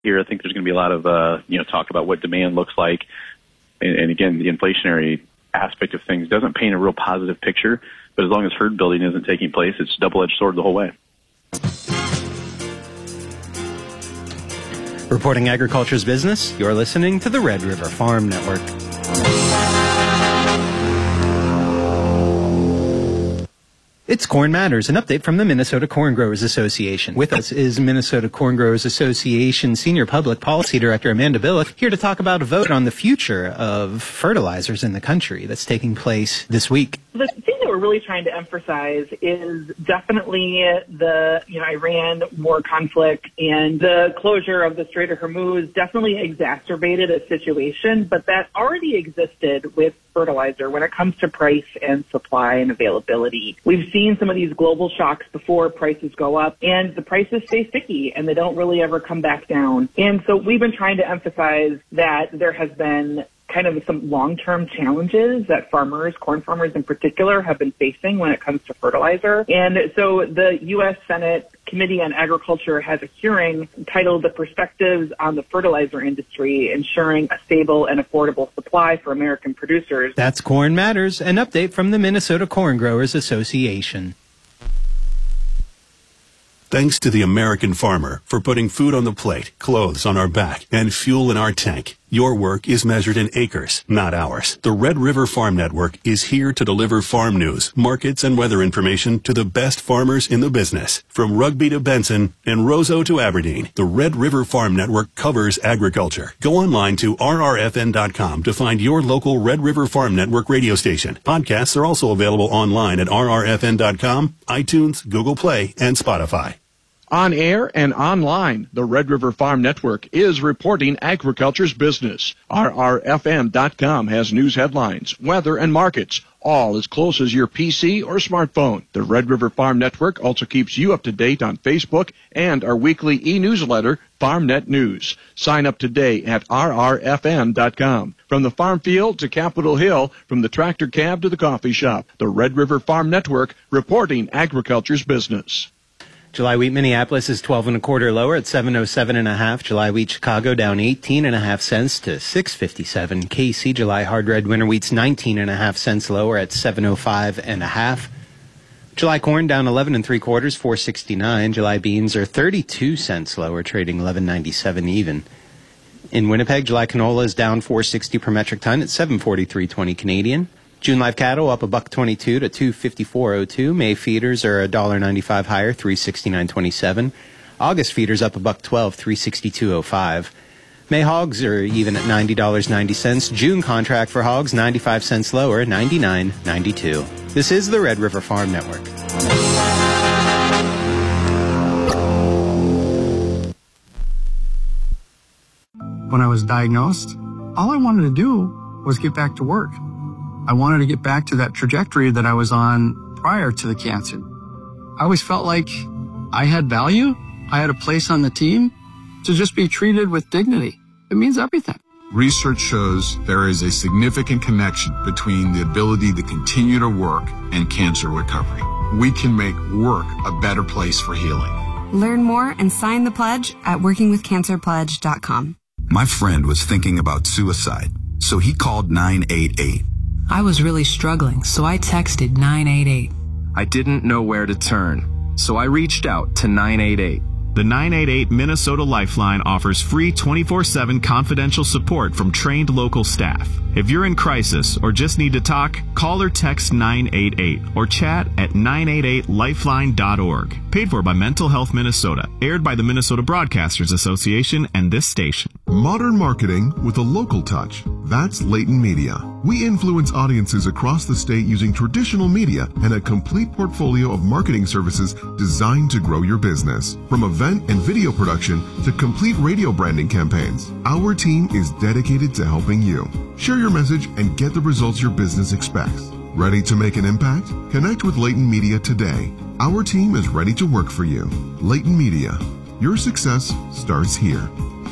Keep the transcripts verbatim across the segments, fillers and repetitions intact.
here. I think there's going to be a lot of, uh, you know, talk about what demand looks like. And, and again, the inflationary aspect of things doesn't paint a real positive picture. But as long as herd building isn't taking place, it's a double-edged sword the whole way. Reporting agriculture's business, you're listening to the Red River Farm Network. It's Corn Matters, an update from the Minnesota Corn Growers Association. With us is Minnesota Corn Growers Association Senior Public Policy Director Amanda Billick, here to talk about a vote on the future of fertilizers in the country that's taking place this week. The thing that we're really trying to emphasize is definitely the, you know, Iran war conflict, and the closure of the Strait of Hormuz definitely exacerbated a situation, but that already existed with fertilizer when it comes to price and supply and availability. We've seen some of these global shocks before. Prices go up and the prices stay sticky and they don't really ever come back down. And so we've been trying to emphasize that there has been kind of some long-term challenges that farmers, corn farmers in particular, have been facing when it comes to fertilizer. And so the U S Senate Committee on Agriculture has a hearing titled The Perspectives on the Fertilizer Industry, Ensuring a Stable and Affordable Supply for American Producers. That's Corn Matters, an update from the Minnesota Corn Growers Association. Thanks to the American farmer for putting food on the plate, clothes on our back, and fuel in our tank. Your work is measured in acres, not hours. The Red River Farm Network is here to deliver farm news, markets, and weather information to the best farmers in the business. From Rugby to Benson and Roseau to Aberdeen, the Red River Farm Network covers agriculture. Go online to R R F N dot com to find your local Red River Farm Network radio station. Podcasts are also available online at R R F N dot com, iTunes, Google Play, and Spotify. On air and online, the Red River Farm Network is reporting agriculture's business. R R F N dot com has news headlines, weather, and markets, all as close as your P C or smartphone. The Red River Farm Network also keeps you up to date on Facebook and our weekly e-newsletter, FarmNet News. Sign up today at R R F N dot com. From the farm field to Capitol Hill, from the tractor cab to the coffee shop, the Red River Farm Network reporting agriculture's business. July wheat Minneapolis is twelve and a quarter lower at seven oh seven and a half. July wheat Chicago down eighteen and a half cents to six fifty-seven. K C July hard red winter wheat's nineteen and a half cents lower at seven oh five and a half. July corn down eleven and three quarters, four sixty-nine. July beans are thirty-two cents lower, trading eleven ninety-seven even. In Winnipeg, July canola is down four sixty per metric ton at seven forty-three twenty Canadian. June live cattle up a buck twenty-two to two fifty-four oh two. May feeders are a dollar ninety-five higher, three sixty-nine twenty-seven. August feeders up a buck twelve, three sixty-two oh five. May hogs are even at ninety dollars and ninety cents. June contract for hogs ninety-five cents lower, ninety-nine ninety-two. This is the Red River Farm Network. When I was diagnosed, all I wanted to do was get back to work. I wanted to get back to that trajectory that I was on prior to the cancer. I always felt like I had value. I had a place on the team to just be treated with dignity. It means everything. Research shows there is a significant connection between the ability to continue to work and cancer recovery. We can make work a better place for healing. Learn more and sign the pledge at working with cancer pledge dot com. My friend was thinking about suicide, so he called nine eight eight. I was really struggling, so I texted nine eight eight. I didn't know where to turn, so I reached out to nine eight eight. The nine eight eight Minnesota Lifeline offers free twenty-four seven confidential support from trained local staff. If you're in crisis or just need to talk, call or text nine eight eight or chat at nine eight eight lifeline dot org. Paid for by Mental Health Minnesota. Aired by the Minnesota Broadcasters Association and this station. Modern marketing with a local touch. That's Layton Media. We influence audiences across the state using traditional media and a complete portfolio of marketing services designed to grow your business. From event and video production to complete radio branding campaigns, our team is dedicated to helping you. Share your message and get the results your business expects. Ready to make an impact? Connect with Layton Media today. Our team is ready to work for you. Layton Media. Your success starts here.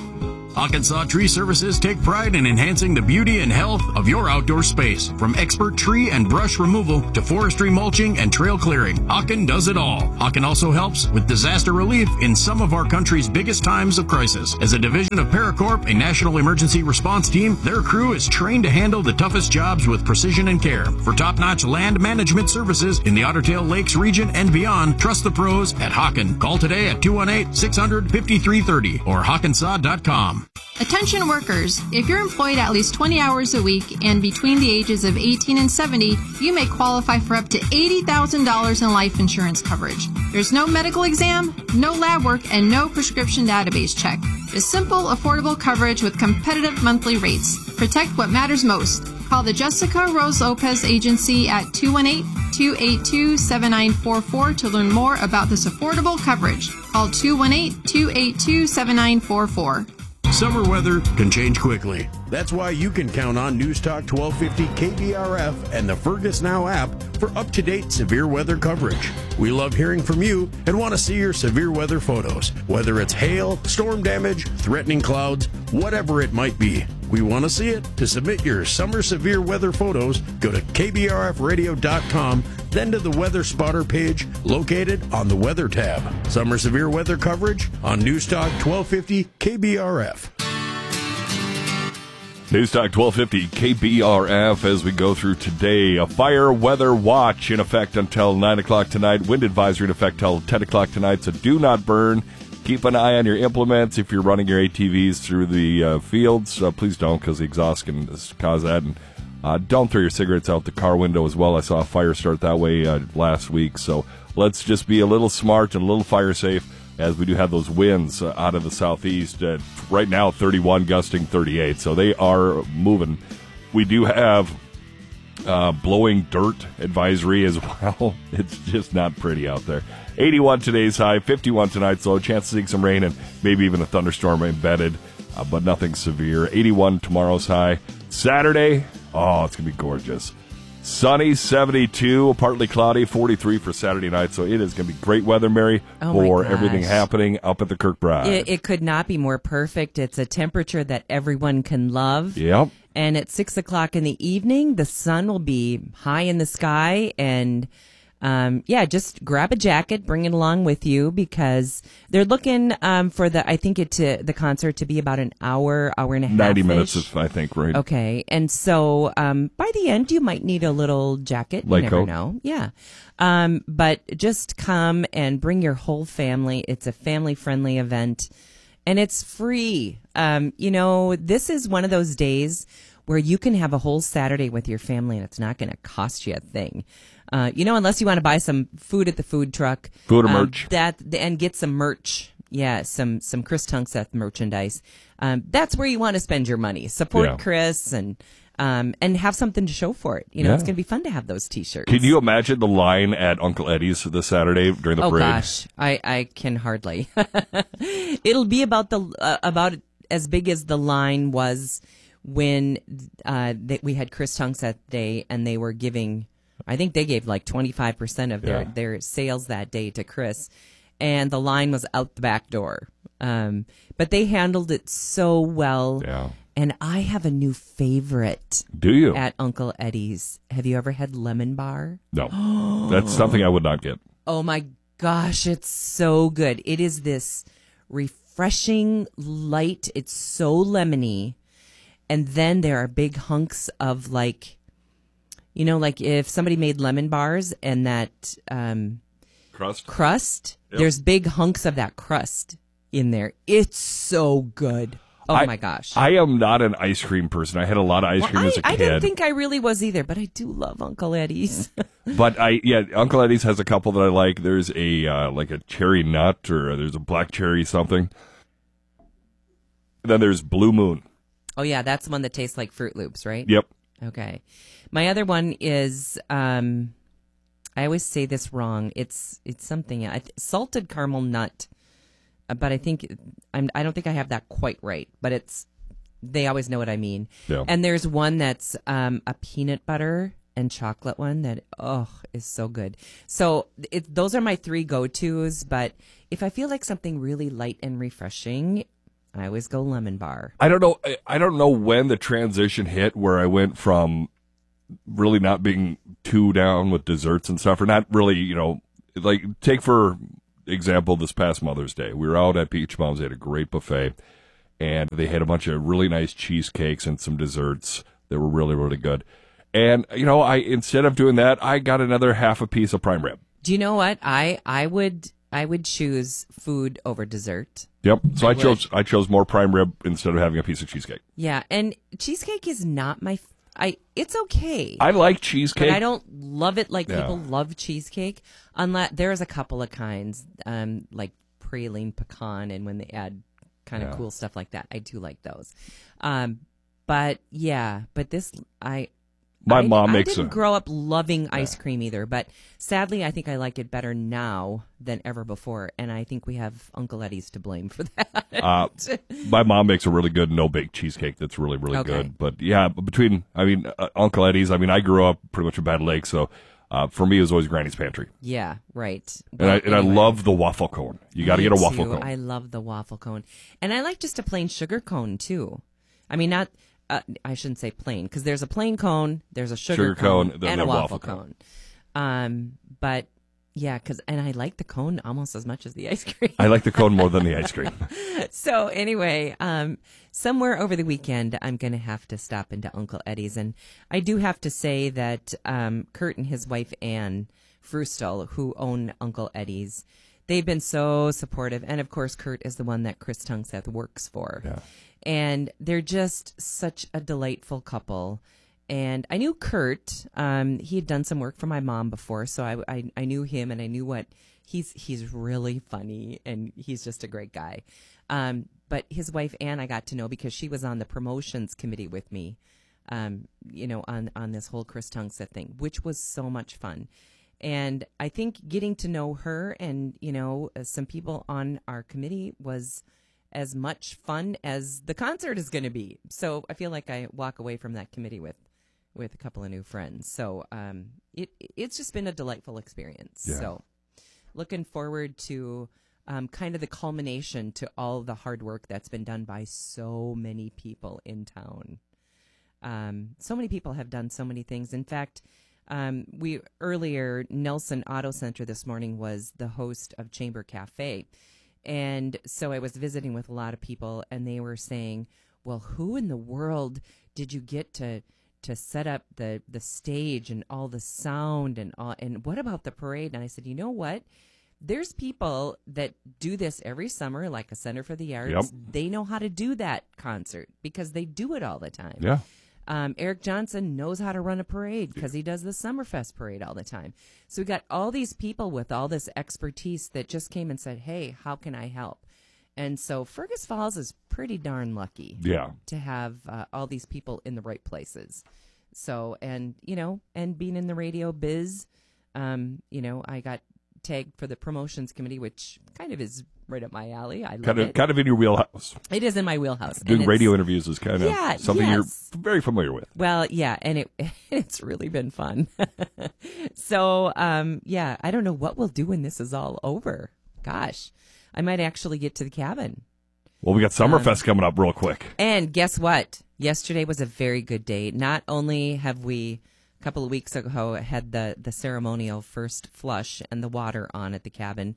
Hawkensaw Tree Services take pride in enhancing the beauty and health of your outdoor space. From expert tree and brush removal to forestry mulching and trail clearing, Hawken does it all. Hawken also helps with disaster relief in some of our country's biggest times of crisis. As a division of Paracorp, a national emergency response team, their crew is trained to handle the toughest jobs with precision and care. For top-notch land management services in the Otter Tail Lakes region and beyond, trust the pros at Hawken. Call today at two one eight, six hundred, fifty-three thirty or hawkensaw dot com. Attention workers, if you're employed at least twenty hours a week and between the ages of eighteen and seventy, you may qualify for up to eighty thousand dollars in life insurance coverage. There's no medical exam, no lab work, and no prescription database check. Just simple, affordable coverage with competitive monthly rates. Protect what matters most. Call the Jessica Rose Lopez Agency at two one eight, two eight two, seven nine four four to learn more about this affordable coverage. Call two one eight, two eight two, seven nine four four. Summer weather can change quickly. That's why you can count on News Talk twelve fifty K B R F and the Fergus Now app for up-to-date severe weather coverage. We love hearing from you and want to see your severe weather photos, whether it's hail, storm damage, threatening clouds, whatever it might be. We want to see it. To submit your summer severe weather photos, go to K B R F radio dot com, then to the Weather Spotter page located on the Weather tab. Summer severe weather coverage on News Talk twelve fifty K B R F. News Talk twelve fifty K B R F as we go through today. A fire weather watch in effect until nine o'clock tonight. Wind advisory in effect until ten o'clock tonight, so do not burn. Keep an eye on your implements. If you're running your A T Vs through the uh, fields, uh, please don't, because the exhaust can cause that. And uh, don't throw your cigarettes out the car window as well. I saw a fire start that way uh, last week. So let's just be a little smart and a little fire safe as we do have those winds uh, out of the southeast. Uh, right now, thirty-one, gusting thirty-eight. So they are moving. We do have uh, blowing dirt advisory as well. It's just not pretty out there. eighty-one today's high, fifty-one tonight's low. Chance of seeing some rain and maybe even a thunderstorm embedded, uh, but nothing severe. eighty-one tomorrow's high. Saturday, oh, it's going to be gorgeous. Sunny, seventy-two, partly cloudy, forty-three for Saturday night. So it is going to be great weather, Mary, oh for everything happening up at the Kirkbride. It, it could not be more perfect. It's a temperature that everyone can love. Yep. And at six o'clock in the evening, the sun will be high in the sky. And, um, yeah, just grab a jacket, bring it along with you, because they're looking um, for the, I think it to, the concert to be about an hour, hour and a half. ninety minutes, is, I think, right? Okay. And so um, by the end, you might need a little jacket. You Light never coat. know. Yeah. Um, but just come and bring your whole family. It's a family-friendly event. And it's free. Um, you know, this is one of those days where you can have a whole Saturday with your family and it's not going to cost you a thing. Uh, you know, unless you want to buy some food at the food truck. Food or um, merch. That, and get some merch. Yeah, some, some Chris Tunkseth merchandise. Um, that's where you want to spend your money. Support Yeah. Chris and um, and have something to show for it. You know, Yeah. it's going to be fun to have those T-shirts. Can you imagine the line at Uncle Eddie's this Saturday during the oh, parade? gosh, I, I can hardly. It'll be about the uh, about as big as the line was when uh, that we had Chris Tunkseth Day, and they were giving. I think they gave like twenty-five percent of their, Yeah. their sales that day to Chris, and the line was out the back door. Um, but they handled it so well. Yeah. And I have a new favorite. Do you? At Uncle Eddie's. Have you ever had lemon bar? No. That's something I would not get. Oh my gosh, it's so good. It is this refreshing light. It's so lemony. And then there are big hunks of like, you know, like if somebody made lemon bars and that um, crust, crust, Yep. there's big hunks of that crust in there. It's so good. Oh I- my gosh. I am not an ice cream person. I had a lot of ice Well, cream I, as a I kid. didn't think I really was either, but I do love Uncle Eddie's. But I, yeah, Uncle Eddie's has a couple that I like. There's a, uh, like a cherry nut, or there's a black cherry something. Then there's Blue Moon. Oh yeah, that's the one that tastes like Fruit Loops, right? Yep. Okay. My other one is, um, I always say this wrong. It's it's something I th- salted caramel nut, uh, but I think I'm I don't think I have that quite right. But it's they always know what I mean. Yeah. And there's one that's um, a peanut butter and chocolate one that oh is so good. So it, those are my three go tos. But if I feel like something really light and refreshing, I always go lemon bar. I don't know. I- I don't know when the transition hit where I went from really not being too down with desserts and stuff, or not really, you know, like take for example this past Mother's Day. We were out at Peach Mom's. They had a great buffet, and they had a bunch of really nice cheesecakes and some desserts that were really, really good. And, you know, I instead of doing that, I got another half a piece of prime rib. Do you know what? I I would I would choose food over dessert. Yep. So I, I I chose would. I chose more prime rib instead of having a piece of cheesecake. Yeah, and cheesecake is not my. f- I it's okay. I like cheesecake. But I don't love it like Yeah. people love cheesecake. Unless there's a couple of kinds, um, like praline pecan, and when they add kind of Yeah. cool stuff like that, I do like those. Um, but yeah, but this I. My I, mom I makes didn't a- grow up loving ice cream either, but sadly, I think I like it better now than ever before, and I think we have Uncle Eddie's to blame for that. Uh, my mom makes a really good no-bake cheesecake that's really, really Okay. good. But yeah, between, I mean, uh, Uncle Eddie's, I mean, I grew up pretty much in Battle Lake, so uh, for me, it was always Granny's Pantry. Yeah, right. And, Well, I, and anyway. I love the waffle cone. You got to Me get a waffle too. cone. I love the waffle cone. And I like just a plain sugar cone, too. I mean, not, uh, I shouldn't say plain, because there's a plain cone, there's a sugar, Sugar cone, then and the a waffle, waffle cone. Um, but, yeah, because, and I like the cone almost as much as the ice cream. I like the cone more than the ice cream. So anyway, um, somewhere over the weekend, I'm going to have to stop into Uncle Eddie's. And I do have to say that um, Kurt and his wife, Ann Frustel, who own Uncle Eddie's, they've been so supportive. And, of course, Kurt is the one that Chris Tungseth works for. Yeah. And they're just such a delightful couple. And I knew Kurt. Um, he had done some work for my mom before, so I, I, I knew him, and I knew what he's he's really funny, and he's just a great guy. Um, but his wife Ann, I got to know because she was on the promotions committee with me. Um, you know, on on this whole Chris Tungseth thing, which was so much fun. And I think getting to know her and you know uh, some people on our committee was as much fun as the concert is going to be. So I feel like I walk away from that committee with. with a couple of new friends. So um, it it's just been a delightful experience. Yeah. So looking forward to um, kind of the culmination to all the hard work that's been done by so many people in town. Um, so many people have done so many things. In fact, um, we earlier, Nelson Auto Center this morning was the host of Chamber Cafe. And so I was visiting with a lot of people, and they were saying, well, who in the world did you get to to set up the, the stage and all the sound and all, and what about the parade? And I said, you know what? There's people that do this every summer, like a Center for the Arts. Yep. They know how to do that concert because they do it all the time. Yeah. Um, Eric Johnson knows how to run a parade because he does the Summerfest parade all the time. So we got all these people with all this expertise that just came and said, hey, how can I help? And so Fergus Falls is pretty darn lucky Yeah. to have uh, all these people in the right places. So, and, you know, and being in the radio biz, um, you know, I got tagged for the promotions committee, which kind of is right up my alley. I love Kind of, it. kind of in your wheelhouse. It is in my wheelhouse. Doing And radio it's- interviews is kind of Yeah, something yes. you're very familiar with. Well, yeah, and it it's really been fun. So, um, yeah, I don't know what we'll do when this is all over. Gosh, I might actually get to the cabin. Well, we got Summerfest coming up real quick. And guess what? Yesterday was a very good day. Not only have we, a couple of weeks ago, had the, the ceremonial first flush and the water on at the cabin,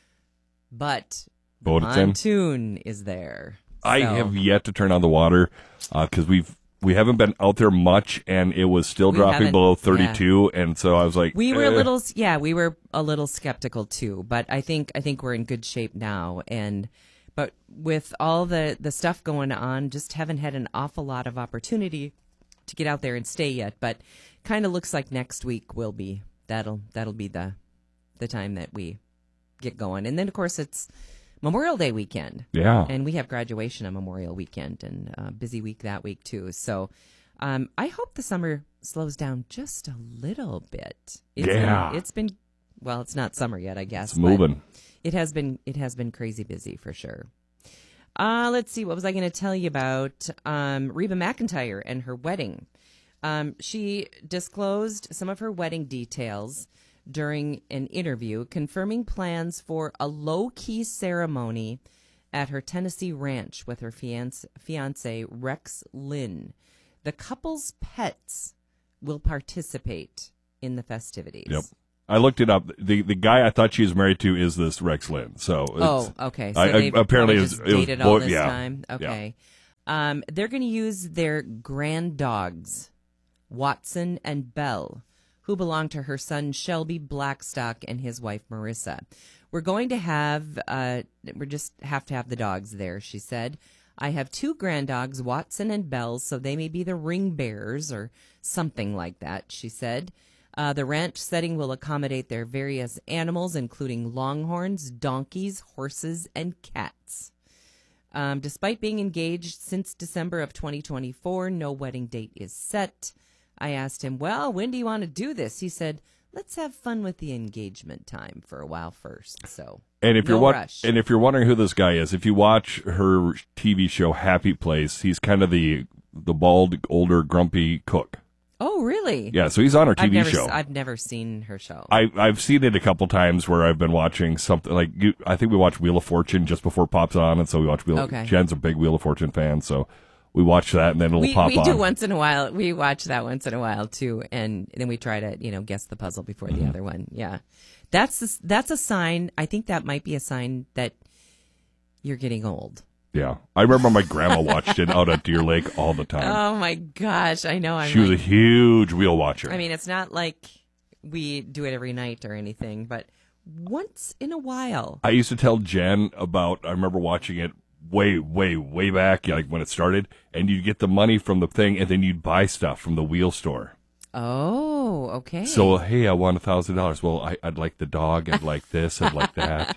but the Boat it's in. pontoon is there. I So- have yet to turn on the water because we've we haven't been out there much, and it was still We dropping haven't- below thirty-two, and so I was like, We were a eh. little, yeah, we were a little skeptical too, but I think I think we're in good shape now. And but with all the the stuff going on, just haven't had an awful lot of opportunity to get out there and stay yet. But kind of looks like next week will be that'll that'll be the the time that we get going. And then of course it's Memorial Day weekend. Yeah. And we have graduation on Memorial weekend and uh, busy week that week too. So um, I hope the summer slows down just a little bit. It's Yeah. Been, it's been, well, it's not summer yet, I guess. It's moving. but It has been, it has been crazy busy for sure. Uh, let's see. What was I going to tell you about? Um, Reba McEntire and her wedding. Um, she disclosed some of her wedding details during an interview, confirming plans for a low-key ceremony at her Tennessee ranch with her fiance, fiance Rex Lynn. The couple's pets will participate in the festivities. Yep. I looked it up. The the guy I thought she was married to is this Rex Lynn. So oh, okay. So I, they've I, apparently just it was, dated it was all boy, this yeah, time. Okay. Yeah. Um, they're going to use their grand dogs, Watson and Belle, who belong to her son Shelby Blackstock and his wife Marissa. We're going to have, uh, we just have to have the dogs there, she said. I have two grand dogs, Watson and Belle, so they may be the ring bearers or something like that, she said. Uh, the ranch setting will accommodate their various animals, including longhorns, donkeys, horses, and cats. Um, despite being engaged since December of twenty twenty-four, no wedding date is set. I asked him, well, when do you want to do this? He said, let's have fun with the engagement time for a while first. So, and if no you're wa- rush. and if you're wondering who this guy is, if you watch her T V show Happy Place, he's kind of the the bald, older, grumpy cook. Oh, really? Yeah, so he's on her T V I've never, show. I've never seen her show. I, I've seen it a couple times where I've been watching something like, you, I think we watched Wheel of Fortune just before it pops on, and so we watch Wheel. Okay. Jen's a big Wheel of Fortune fan, so we watch that, and then it'll we, pop we on. We do once in a while. We watch that once in a while too, and then we try to, you know, guess the puzzle before Mm-hmm. the other one. Yeah, that's a, that's a sign. I think that might be a sign that you're getting old. Yeah, I remember my grandma watched it out at Deer Lake all the time. Oh my gosh, I know. I'm she was like, a huge wheel watcher. I mean, it's not like we do it every night or anything, but once in a while. I used to tell Jen about, I remember watching it way, way, way back, like when it started, and you'd get the money from the thing, and then you'd buy stuff from the wheel store. Oh, okay. So, hey, I won a thousand dollars. Well, I, I'd like the dog, I'd like this, I'd like that.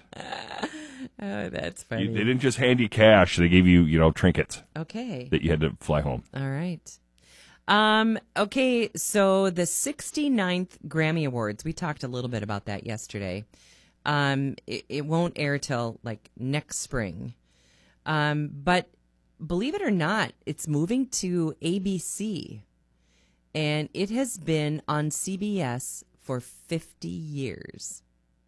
Oh, that's funny. You, they didn't just hand you cash; they gave you, you know, trinkets. Okay. That you had to fly home. All right. Um, okay, so the sixty-ninth Grammy Awards, we talked a little bit about that yesterday. Um, it, it won't air till like next spring. Um, but believe it or not, it's moving to A B C. And it has been on C B S for fifty years.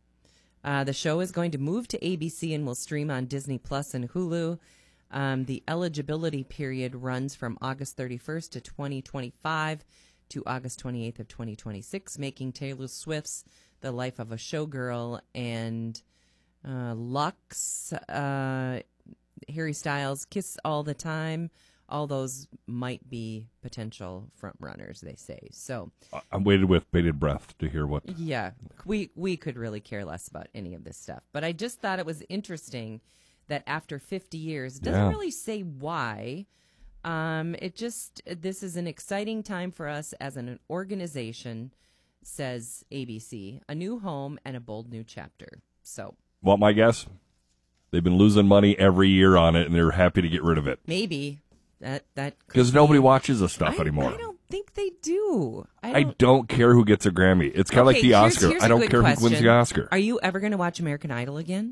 Uh, the show is going to move to A B C and will stream on Disney Plus and Hulu. Um, the eligibility period runs from August thirty-first to twenty twenty-five to August twenty-eighth of twenty twenty-six, making Taylor Swift's The Life of a Showgirl and uh, Lux, uh, Harry Styles' Kiss All the Time. All those might be potential front runners, they say. So I'm waiting with bated breath to hear what. Yeah, we we could really care less about any of this stuff. But I just thought it was interesting that after fifty years, it doesn't Yeah. really say why. Um, it just, this is an exciting time for us as an organization, says A B C. A new home and a bold new chapter. So Want my guess? They've been losing money every year on it, and they're happy to get rid of it. maybe that that could Because nobody watches the stuff I, anymore. I don't think they do. I I don't, don't care who gets a Grammy. It's kind of like Okay, the here's- Oscar. here's I a don't good care who wins question. the Oscar. Are you ever going to watch American Idol again?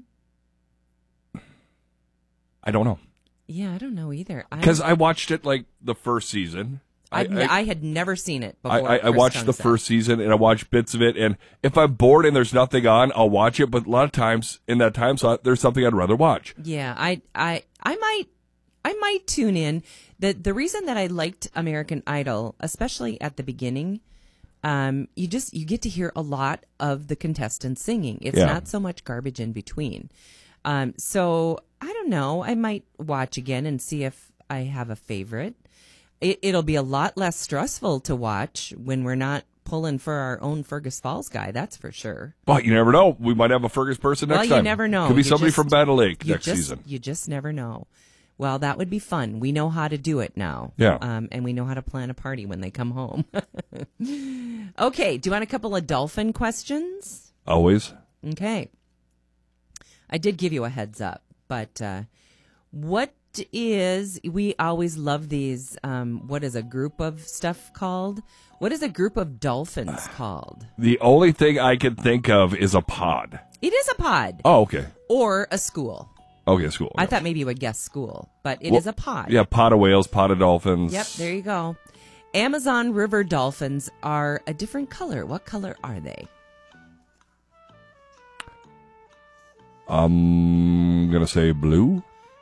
I don't know. Yeah, I don't know either. I- Because I watched it like the first season. I, I, I, had never seen it I, before. I, I Chris watched Chung the said. first season and I watched bits of it. And if I'm bored and there's nothing on, I'll watch it. But a lot of times in that time slot, there's something I'd rather watch. Yeah, I, I, I might, I might tune in. the The reason that I liked American Idol, especially at the beginning, um, you just you get to hear a lot of the contestants singing. It's Yeah. not so much garbage in between. Um, so I don't know. I might watch again and see if I have a favorite. It, it'll be a lot less stressful to watch when we're not pulling for our own Fergus Falls guy. That's for sure. Well, you never know. We might have a Fergus person next well, time. you never know. Could be You somebody just- from Battle Lake you next just- season. You just never know. Well, that would be fun. We know how to do it now. Yeah. Um, and we know how to plan a party when they come home. Okay. Do you want a couple of dolphin questions? Always. Okay. I did give you a heads up, but uh, what is, we always love these, um, what is a group of stuff called? What is a group of dolphins called? The only thing I can think of is a pod. It is a pod. Oh, okay. Or a school. Okay, school. I thought maybe you would guess school, but it is Well, a pod. Yeah, pod of whales, pod of dolphins. Yep, there you go. Amazon River dolphins are a different color. What color are they? I'm going to say blue.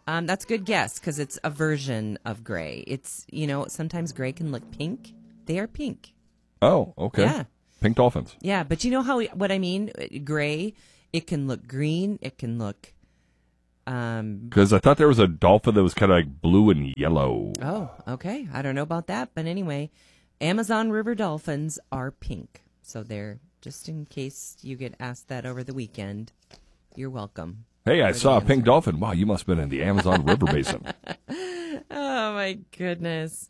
Um, that's a good guess because it's a version of gray. It's, you know, sometimes gray can look pink. They are pink. Oh, okay. Yeah. Pink dolphins. Yeah, but you know how what I mean? Gray, it can look green. It can look... Um, Because I thought there was a dolphin that was kind of like blue and yellow. Oh, okay. I don't know about that. But anyway, Amazon River dolphins are pink. So they're, just in case you get asked that over the weekend, you're welcome. Hey, I saw a pink dolphin. Wow, you must have been in the Amazon River Basin. Oh, my goodness.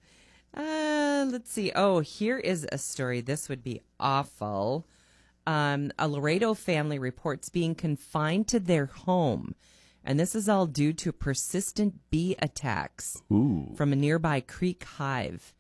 Uh, let's see. Oh, here is a story. This would be awful. Um, a Laredo family reports being confined to their home. And this is all due to persistent bee attacks Ooh. from a nearby creek hive.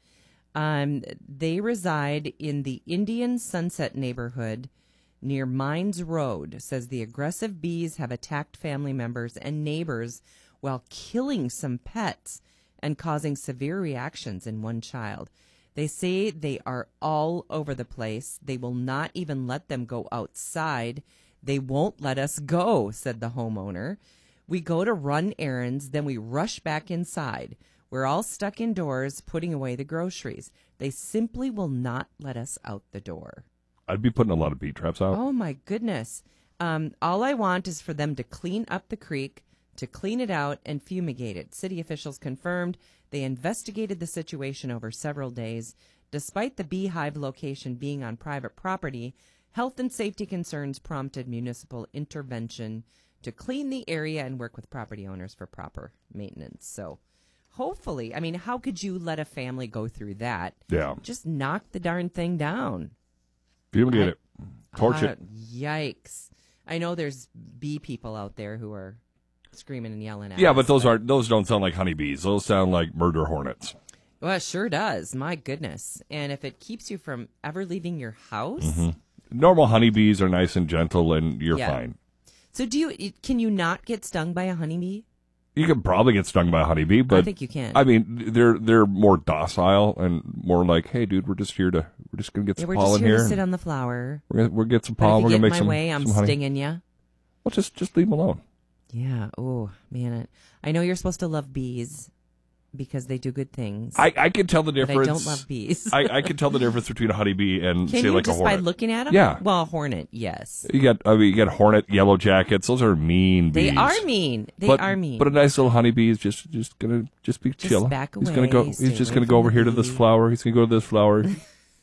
Um, they reside in the Indian Sunset neighborhood near Mines Road. Says the aggressive bees have attacked family members and neighbors while killing some pets and causing severe reactions in one child. They say they are all over the place. They will not even let them go outside. They won't let us go, said the homeowner. We go to run errands, then we rush back inside. We're all stuck indoors putting away the groceries. They simply will not let us out the door. I'd be putting a lot of bee traps out. Oh, my goodness. Um, all I want is for them to clean up the creek, to clean it out and fumigate it. City officials confirmed they investigated the situation over several days. Despite the beehive location being on private property, health and safety concerns prompted municipal intervention to clean the area and work with property owners for proper maintenance. So hopefully, I mean, how could you let a family go through that? Yeah. Just knock the darn thing down. Fumigate it. Torch Uh, it. Yikes. I know there's bee people out there who are screaming and yelling at Yeah, us, but those aren't. Those don't sound like honeybees. Those sound like murder hornets. Well, it sure does. My goodness. And if it keeps you from ever leaving your house. Mm-hmm. Normal honeybees are nice and gentle, and you're Yeah. fine. So do you, can you not get stung by a honeybee? You can probably get stung by a honeybee, but I think you can. I mean, they're they're more docile and more like, hey, dude, we're just here to we're just gonna get Yeah, some we're pollen just here, here. to sit on the flower. We're gonna we'll get some But if pollen. you We're get gonna in make my some. way, I'm some honey. stinging you. Well, just just leave them alone. Yeah. Oh, man. I know you're supposed to love bees because they do good things. I, I can tell the but difference. I don't love bees. I, I can tell the difference between a honeybee and Can say you like just a hornet. by looking at them? Yeah. Well, a hornet, yes. You got I mean you got hornet, yellow jackets. Those are mean bees. They are mean. They but, are mean. But a nice little honeybee is just just gonna just be Just chill. back He's gonna go. away, He's stay just away gonna go from over the here to this bee. flower. He's gonna go to this flower. He's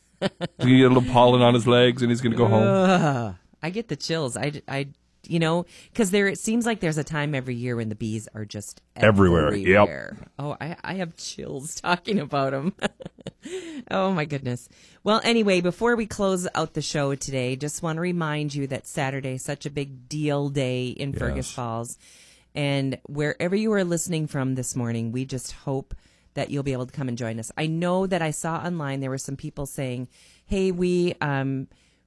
gonna get a little pollen on his legs, and he's gonna go home. Ugh, I get the chills. I, I, you know, because there it seems like there's a time every year when the bees are just Everywhere. everywhere. Yep. Oh, I, I have chills talking about them. Oh my goodness. Well, anyway, before we close out the show today, just want to remind you that Saturday is such a big deal day in Fergus Yes. Falls, and wherever you are listening from this morning, we just hope that you'll be able to come and join us. I know that I saw online there were some people saying, "Hey, we um."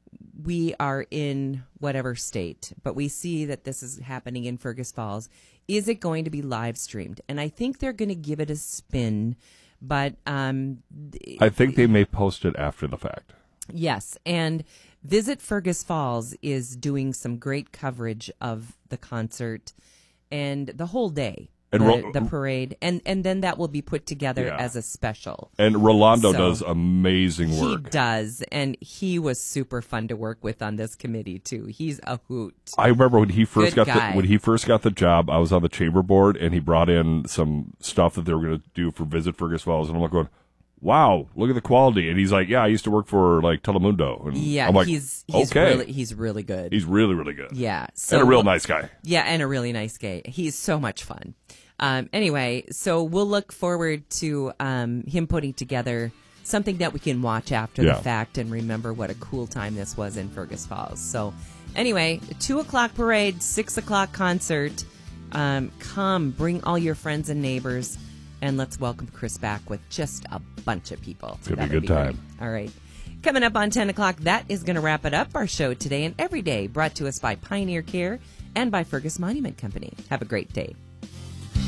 we are in whatever state, but we see that this is happening in Fergus Falls. Is it going to be live streamed?" And I think they're going to give it a spin, but um, I think they may post it after the fact. yes. And Visit Fergus Falls is doing some great coverage of the concert and the whole day. And the, Ro- the parade, and and then that will be put together Yeah. as a special. And Rolando So, does amazing work. He does, and he was super fun to work with on this committee too. He's a hoot. I remember when he first Good got guy. the, when he first got the job. I was on the chamber board, and he brought in some stuff that they were going to do for Visit Fergus Falls, and I'm like going, "Wow, look at the quality!" And he's like, "Yeah, I used to work for like Telemundo." And Yeah, I'm like, he's he's okay, really he's really good. he's really really good. Yeah, so and a real we'll- nice guy. Yeah, and a really nice guy. He's so much fun. Um, anyway, so we'll look forward to um, him putting together something that we can watch after Yeah. the fact and remember what a cool time this was in Fergus Falls. So anyway, two o'clock parade, six o'clock concert. Um, come, bring all your friends and neighbors, and let's welcome Chris back with just a bunch of people. It's gonna be a That'll good time. great. All right. Coming up on ten o'clock, that is going to wrap it up, our show today and every day, brought to us by Pioneer Care and by Fergus Monument Company. Have a great day.